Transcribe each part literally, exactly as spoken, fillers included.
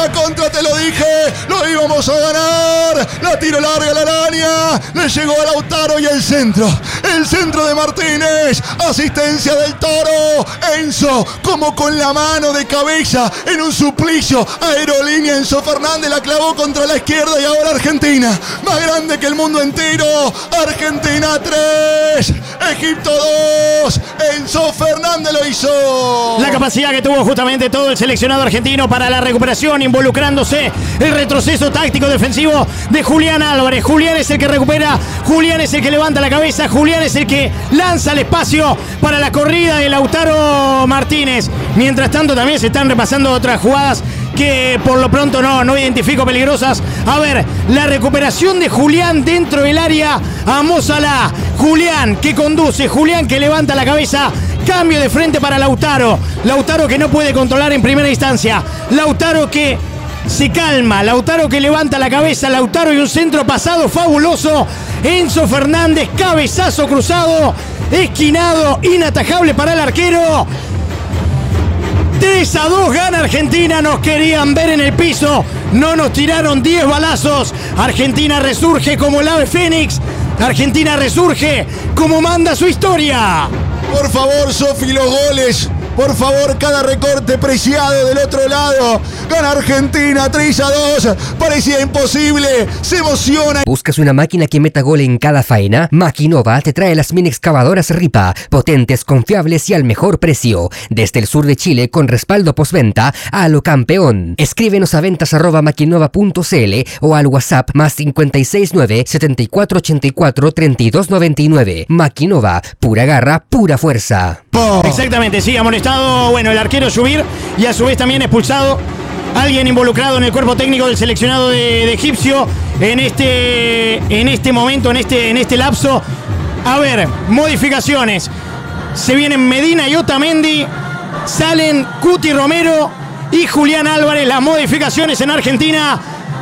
La contra, te lo dije. Lo íbamos a ganar. La tiro larga la araña. Le llegó a Lautaro y el centro. El centro de Martínez. Asistencia del Toro. Enzo, como con la mano de cabeza en un suplicio. Aerolínea. Enzo Fernández la clavó contra la izquierda y ahora Argentina. Más grande que el mundo entero. Argentina tres. Egipto dos. Enzo Fernández lo hizo. La capacidad que tuvo justamente todo el seleccionado argentino para la recuperación, involucrándose el retroceso táctico defensivo de Julián Álvarez. Julián es el que recupera, Julián es el que levanta la cabeza, Julián es el que lanza el espacio para la corrida de Lautaro Martínez. Mientras tanto también se están repasando otras jugadas que por lo pronto no, no identifico peligrosas. A ver, la recuperación de Julián dentro del área a Mo Salah. Julián que conduce, Julián que levanta la cabeza. Cambio de frente para Lautaro. Lautaro que no puede controlar en primera instancia. Lautaro que se calma. Lautaro que levanta la cabeza. Lautaro y un centro pasado fabuloso. Enzo Fernández, cabezazo cruzado. Esquinado, inatajable para el arquero. tres a dos gana Argentina. Nos querían ver en el piso. No nos tiraron diez balazos. Argentina resurge como el ave fénix. Argentina resurge como manda su historia. Por favor, Sofi, los goles. Por favor, cada recorte preciado del otro lado. Gana Argentina tres a dos. Parecía imposible. Se emociona. ¿Buscas una máquina que meta gol en cada faena? Maquinova te trae las mini excavadoras Ripa. Potentes, confiables y al mejor precio. Desde el sur de Chile con respaldo postventa a lo campeón. Escríbenos a ventas arroba maquinova punto cl o al WhatsApp más cinco seis nueve, siete cuatro ocho cuatro, tres dos nueve nueve. Maquinova, pura garra, pura fuerza. Oh. Exactamente, sí, amonestado, bueno, el arquero Subir y a su vez también expulsado alguien involucrado en el cuerpo técnico del seleccionado de, de egipcio en este, en este momento, en este, en este lapso. A ver, modificaciones. Se vienen Medina y Otamendi, salen Cuti Romero y Julián Álvarez. Las modificaciones en Argentina.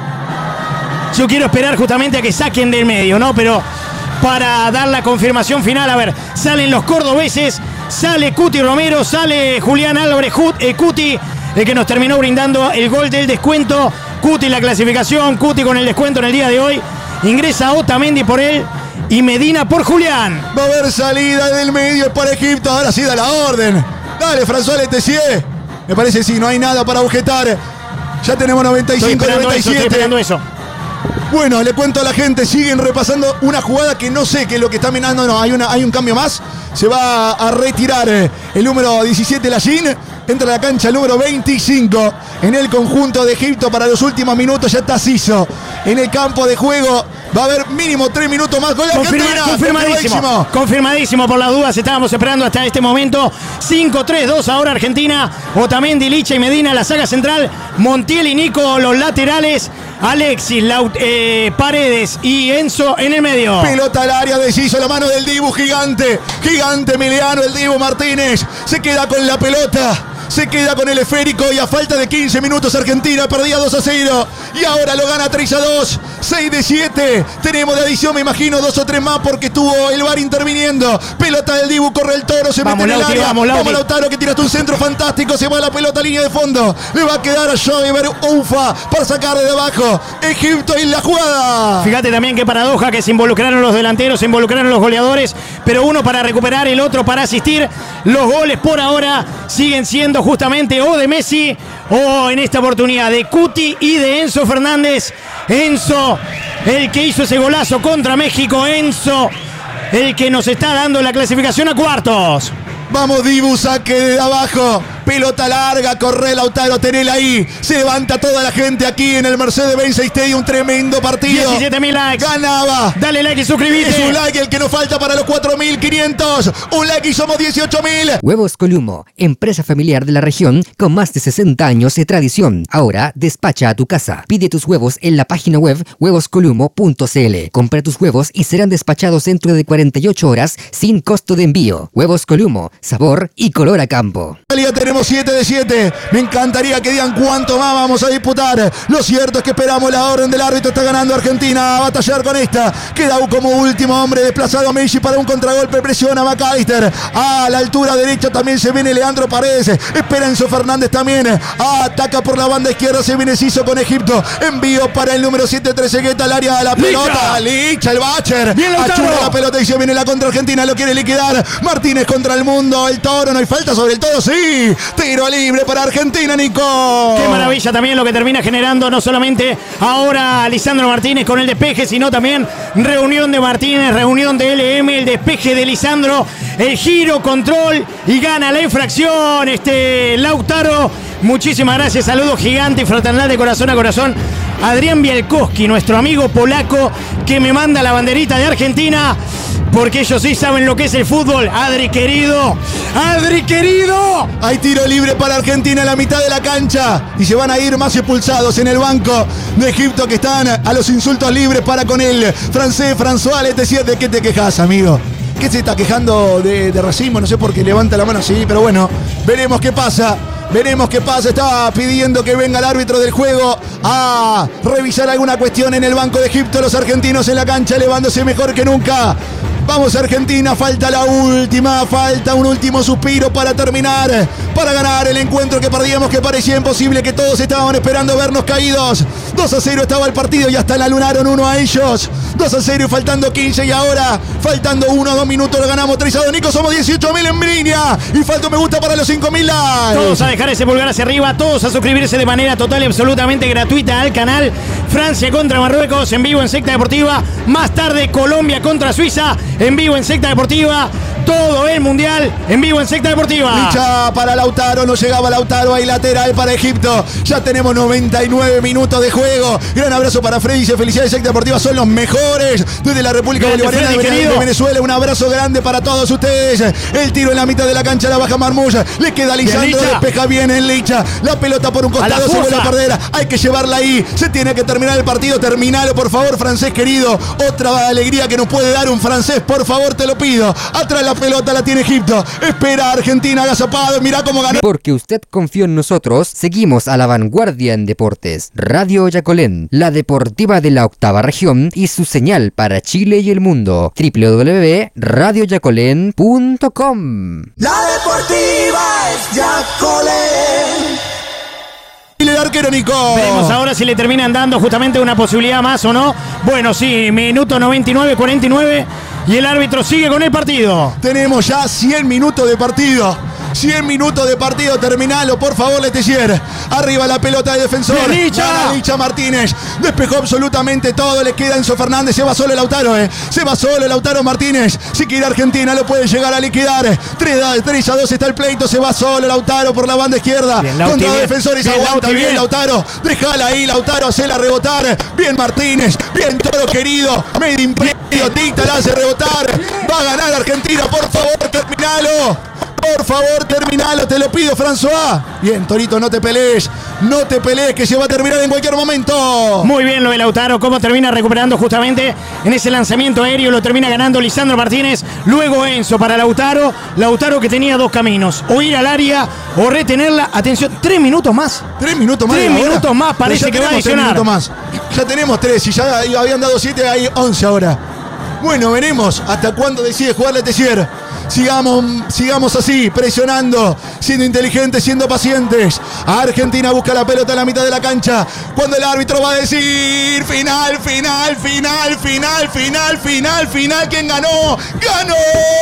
Yo quiero esperar justamente a que saquen del medio, ¿no? Pero para dar la confirmación final, a ver, salen los cordobeses, sale Cuti Romero, sale Julián Álvarez, eh, Cuti, el que nos terminó brindando el gol del descuento. Cuti la clasificación, Cuti con el descuento en el día de hoy. Ingresa Otamendi por él y Medina por Julián. Va a haber salida del medio para Egipto. Ahora sí da la orden. Dale, François Letessier. Me parece sí, no hay nada para objetar. Ya tenemos noventa y cinco, noventa y siete. Estoy esperando eso. Bueno, le cuento a la gente, siguen repasando una jugada que no sé qué es lo que está minando. No, hay, una, hay un cambio más. Se va a retirar el número diecisiete, Lallín. Entra a la cancha el número veinticinco en el conjunto de Egipto para los últimos minutos. Ya está Siso en el campo de juego. Va a haber mínimo tres minutos más. Gol de Confirma, Argentina. confirmadísimo. Confirmadísimo. Confirmadísimo por las dudas. Estábamos esperando hasta este momento. cinco tres dos ahora Argentina. Otamendi, Licha y Medina la saga central. Montiel y Nico los laterales. Alexis, Laut, eh, Paredes y Enzo en el medio. Pelota al área de Siso, la mano del Dibu, gigante. Gigante Emiliano, el Dibu Martínez. Se queda con la pelota. Se queda con el esférico y a falta de quince minutos Argentina perdía dos a cero y ahora lo gana tres a dos, seis de siete. Tenemos de adición, me imagino, dos o tres más porque estuvo el V A R interviniendo. Pelota del Dibu, corre el Toro, se vamos, mete en el Lauti, área. Vamos, vamos Lautaro que tiraste un centro fantástico, se va la pelota a línea de fondo. Le va a quedar a Joiber Ufa para sacar de abajo. Egipto en la jugada. Fíjate también qué paradoja que se involucraron los delanteros, se involucraron los goleadores, pero uno para recuperar, el otro para asistir. Los goles por ahora siguen siendo justamente o de Messi o en esta oportunidad de Cuti y de Enzo Fernández. Enzo, el que hizo ese golazo contra México. Enzo, el que nos está dando la clasificación a cuartos. Vamos Dibu, saque de abajo. Pelota larga, corre Lautaro, tenela ahí. Se levanta toda la gente aquí en el Mercedes-Benz Stadium. Un tremendo partido. diecisiete mil likes. Ganaba. Dale like y suscribite. Es un like el que nos falta para los cuatro mil quinientos. Un like y somos dieciocho mil. Huevos Columo, empresa familiar de la región con más de sesenta años de tradición. Ahora despacha a tu casa. Pide tus huevos en la página web huevos columo punto cl. Compra tus huevos y serán despachados dentro de cuarenta y ocho horas sin costo de envío. Huevos Columo, sabor y color a campo. Ya tenemos Vamos siete de siete. Me encantaría que digan cuánto más vamos a disputar. Lo cierto es que esperamos la orden del árbitro. Está ganando Argentina a batallar con esta. Queda como último hombre desplazado Messi para un contragolpe. Presiona McAllister. A la altura derecha también se viene Leandro Paredes. Espera Enzo Fernández también. Ataca por la banda izquierda. Se viene Ciso con Egipto. Envío para el número siete Trezeguet al área de la pelota. Licha, el Bacher. Achura la pelota y se viene la contra Argentina. Lo quiere liquidar. Martínez contra el mundo. El Toro. No hay falta sobre el todo. Sí. Tiro libre para Argentina, Nico. Qué maravilla también lo que termina generando no solamente ahora Lisandro Martínez con el despeje, sino también reunión de Martínez, reunión de L M, el despeje de Lisandro, el giro, control y gana la infracción este Lautaro. Muchísimas gracias, saludos gigante y fraternal de corazón a corazón. Adrián Bielkowski, nuestro amigo polaco que me manda la banderita de Argentina, porque ellos sí saben lo que es el fútbol. Adri querido, Adri querido. Hay tiro libre para Argentina en la mitad de la cancha y se van a ir más expulsados en el banco de Egipto, que están a los insultos libres para con el francés François Letessier. ¿De qué te quejas, amigo? ¿Qué se está quejando de, de racismo? No sé por qué levanta la mano así, pero bueno, veremos qué pasa. Veremos qué pasa. Estaba pidiendo que venga el árbitro del juego a revisar alguna cuestión en el banco de Egipto. Los argentinos en la cancha elevándose mejor que nunca. Vamos Argentina, falta la última, falta un último suspiro para terminar, para ganar el encuentro que perdíamos, que parecía imposible, que todos estaban esperando vernos caídos. dos a cero estaba el partido y hasta la lunaron uno a ellos. dos a cero y faltando quince, y ahora faltando uno o dos minutos lo ganamos tres a dos. Nico, somos dieciocho mil en línea y falta un me gusta para los cinco mil likes. Todos a dejar ese pulgar hacia arriba, todos a suscribirse de manera total y absolutamente gratuita al canal. Francia contra Marruecos en vivo en Secta Deportiva. Más tarde Colombia contra Suiza en vivo en Secta Deportiva. Todo el mundial en vivo en Secta Deportiva. Licha para Lautaro, no llegaba Lautaro, hay lateral para Egipto. Ya tenemos noventa y nueve minutos de juego. Gran abrazo para Freddy, dice felicidades, Secta Deportiva son los mejores desde la República Bolivariana de Venezuela. Un abrazo grande para todos ustedes. El tiro en la mitad de la cancha, la baja Marmoush. Le queda Lisandro, despeja bien en Licha. La pelota por un costado, se vuelve a perder. Hay que llevarla ahí. Se tiene que terminar el partido. Terminalo, por favor, francés querido. Otra alegría que nos puede dar un francés, por favor, te lo pido. Atrás la pelota la tiene Egipto. Espera Argentina, agazapado. Mirá cómo ganó. Porque usted confió en nosotros, seguimos a la vanguardia en deportes. Radio Yacolén, la deportiva de la octava región y su señal para Chile y el mundo. doble u doble u doble u punto radio yacolén punto com. La deportiva es Yacolén. El arquero Nico. Veremos ahora si le terminan dando justamente una posibilidad más o no. Bueno, sí, minuto noventa y nueve, cuarenta y nueve y el árbitro sigue con el partido. Tenemos ya cien minutos de partido. cien minutos de partido, terminalo, por favor, Letessier. Arriba la pelota de defensor. Licha. Licha Martínez. Despejó absolutamente todo. Le queda Enzo Fernández. Se va solo Lautaro, eh. Se va solo Lautaro Martínez. Si quiere Argentina, lo puede llegar a liquidar. tres a dos está el pleito. Se va solo Lautaro por la banda izquierda. Bien, Contra bien. defensores. Bien, Aguanta Lauti, bien, bien. Lautaro. Déjala ahí, Lautaro. Hacela rebotar. Bien Martínez. Bien Toro querido. Made in predio. Tita la hace rebotar. Va a ganar Argentina. Por favor, terminalo. Por favor, terminalo, te lo pido, François. Bien, Torito, no te pelees. No te pelees, que se va a terminar en cualquier momento. Muy bien lo de Lautaro, cómo termina recuperando justamente en ese lanzamiento aéreo, lo termina ganando Lisandro Martínez, luego Enzo para Lautaro, Lautaro que tenía dos caminos, o ir al área o retenerla. Atención, tres minutos más. Tres minutos más. Tres ahora. minutos más, parece Pero ya que va a tenemos tres adicionar. minutos más. Ya tenemos tres, y ya habían dado siete, hay once ahora. Bueno, veremos hasta cuándo decide jugar Letessier. Sigamos, sigamos así, presionando, siendo inteligentes, siendo pacientes. Argentina busca la pelota en la mitad de la cancha. Cuando el árbitro va a decir final, final, final, final, final, final, final. ¿Quién ganó? ¡Ganó!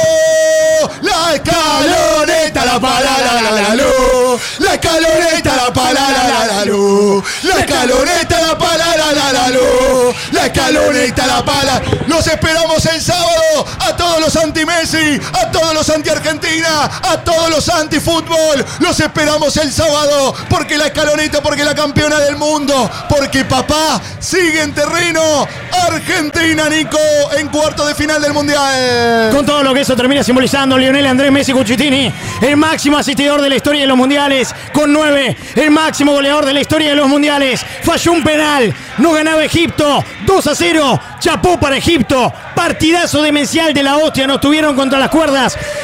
La escaloneta, la pala, la, la, la, luz. La escaloneta, la pala, la, la, la, luz. La escaloneta, la pala, la, la, la, luz. La escaloneta, la pala. Los esperamos el sábado a todos los anti-Messi, a todos los anti-Argentina, a todos los anti-fútbol. Los esperamos el sábado porque la escaloneta, porque la campeona del mundo, porque papá sigue en terreno. Argentina, Nico, en cuarto de final del Mundial. Con todo lo que eso termina simbolizando Lionel Andrés Messi Cucitini, el máximo asistidor de la historia de los mundiales, con nueve, el máximo goleador de la historia de los mundiales. Falló un penal, no ganaba Egipto, dos a cero, chapó para Egipto, partidazo demencial de la hostia, nos tuvieron contra las cuerdas.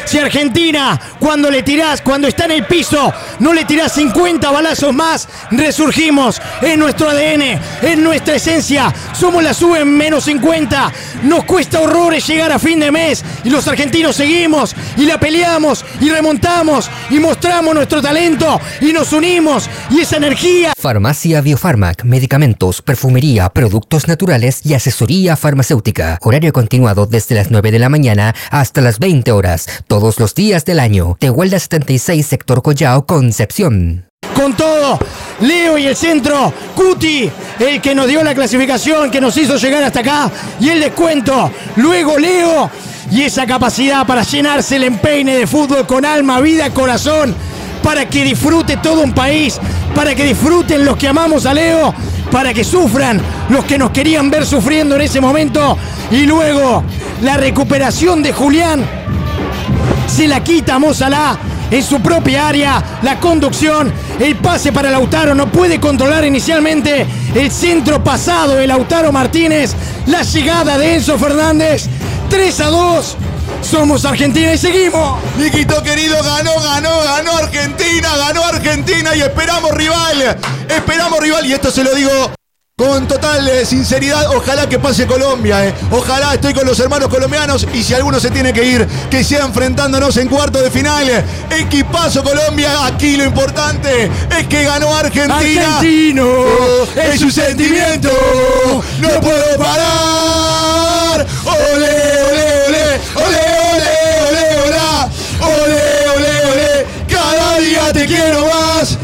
Si Argentina, cuando le tirás, cuando está en el piso, no le tirás cincuenta balazos más, resurgimos. Es nuestro A D N, es nuestra esencia. Somos la sube en menos cincuenta. Nos cuesta horrores llegar a fin de mes y los argentinos seguimos y la peleamos y remontamos y mostramos nuestro talento y nos unimos y esa energía. Farmacia Biofarmac, medicamentos, perfumería, productos naturales y asesoría farmacéutica. Horario continuado desde las nueve de la mañana hasta las veinte horas, todos los días del año. Tehuelda setenta y seis, sector Collao, Concepción. Con todo, Leo y el centro, Cuti, el que nos dio la clasificación, que nos hizo llegar hasta acá, y el descuento, luego Leo, y esa capacidad para llenarse el empeine de fútbol con alma, vida, corazón, para que disfrute todo un país, para que disfruten los que amamos a Leo, para que sufran los que nos querían ver sufriendo en ese momento, y luego la recuperación de Julián, se la quita a Mo Salah en su propia área, la conducción, el pase para Lautaro, no puede controlar inicialmente el centro pasado de Lautaro Martínez, la llegada de Enzo Fernández, tres a dos, somos Argentina y seguimos. Niquito querido, ganó, ganó, ganó Argentina, ganó Argentina y esperamos rival, esperamos rival y esto se lo digo con total eh, sinceridad, ojalá que pase Colombia, eh. ojalá, estoy con los hermanos colombianos y si alguno se tiene que ir, que sea enfrentándonos en cuarto de final. Equipazo Colombia, aquí lo importante es que ganó Argentina. Argentino, oh, es su sentimiento, no puedo parar. Ole, ole, ole, ole, ole, ole, olá. Ole, ole, ole, cada día te quiero más.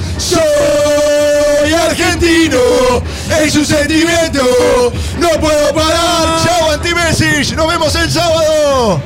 Soy argentino, es un sentimiento, no puedo parar. Chao Anti-Messi, nos vemos el sábado.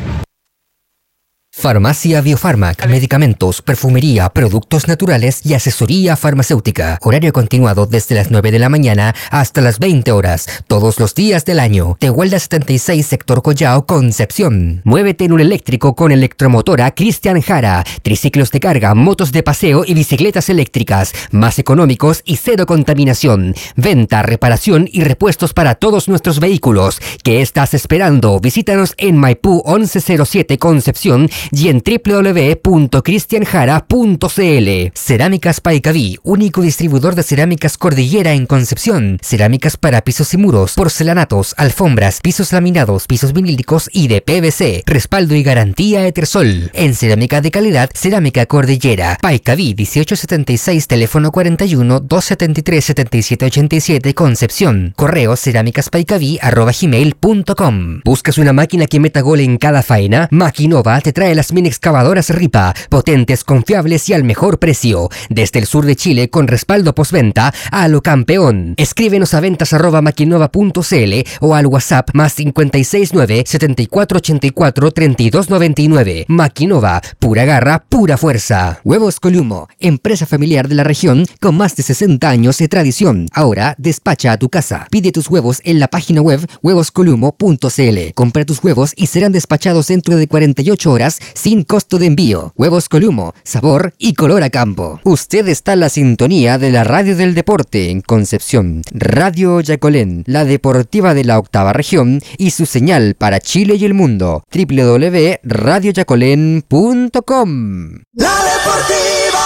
Farmacia Biofarmac, medicamentos, perfumería, productos naturales y asesoría farmacéutica. Horario continuado desde las nueve de la mañana hasta las veinte horas, todos los días del año. Tehuelda setenta y seis, sector Collao, Concepción. Muévete en un eléctrico con electromotora Cristian Jara. Triciclos de carga, motos de paseo y bicicletas eléctricas, más económicos y cero contaminación. Venta, reparación y repuestos para todos nuestros vehículos. ¿Qué estás esperando? Visítanos en Maipú once cero siete, Concepción, y en w w w punto cristian jara punto c l. Cerámicas Paicaví, único distribuidor de cerámicas Cordillera en Concepción. Cerámicas para pisos y muros, porcelanatos, alfombras, pisos laminados, pisos vinílicos y de P V C. Respaldo y garantía Etersol. En cerámica de calidad, Cerámica Cordillera. Paicaví dieciocho setenta y seis, teléfono cuarenta y uno, doscientos setenta y tres, setenta y siete ochenta y siete, Concepción. Correo cerámicaspaicaví arroba gmail punto com. ¿Buscas una máquina que meta gol en cada faena? Maquinova te trae las mini excavadoras Ripa, potentes, confiables y al mejor precio. Desde el sur de Chile con respaldo postventa a lo campeón. Escríbenos a ventas arroba maquinova punto c l o al WhatsApp más cincuenta y seis nueve, setenta y cuatro ochenta y cuatro, treinta y dos noventa y nueve. Maquinova, pura garra, pura fuerza. Huevos Columo, empresa familiar de la región con más de sesenta años de tradición. Ahora despacha a tu casa. Pide tus huevos en la página web huevos columo punto c l. Compra tus huevos y serán despachados dentro de cuarenta y ocho horas sin costo de envío. Huevos Columo, sabor y color a campo. Usted está en la sintonía de la radio del deporte en Concepción. Radio Yacolén, la deportiva de la octava región y su señal para Chile y el mundo. w w w punto radio yacolén punto com. La Deportiva.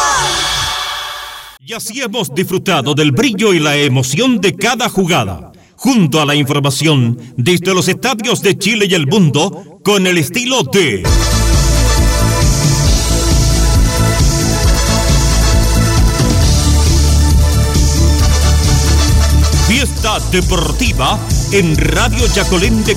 Y así hemos disfrutado del brillo y la emoción de cada jugada, junto a la información desde los estadios de Chile y el mundo, con el estilo de Fiesta Deportiva en Radio Yacolén de